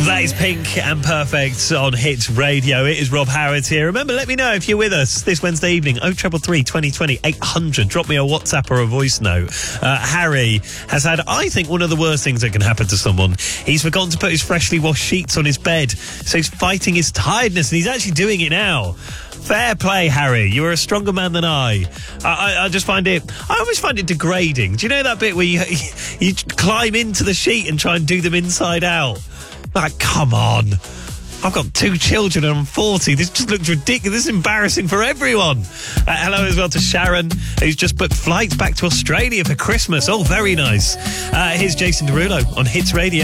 That is Pink and Perfect on Hits Radio. It is Rob Howard here. Remember, let me know if you're with us this Wednesday evening. 0333 2020 800. Drop me a WhatsApp or a voice note. Harry has had, I think, one of the worst things that can happen to someone. He's forgotten to put his freshly washed sheets on his bed, so he's fighting his tiredness, and he's actually doing it now. Fair play, Harry. You are a stronger man than I just find it... I always find it degrading. Do you know that bit where you climb into the sheet and try and do them inside out? Like, come on. I've got 2 children and I'm 40. This just looks ridiculous. This is embarrassing for everyone. Hello as well to Sharon, who's just booked flights back to Australia for Christmas. Oh, very nice. Here's Jason Derulo on Hits Radio.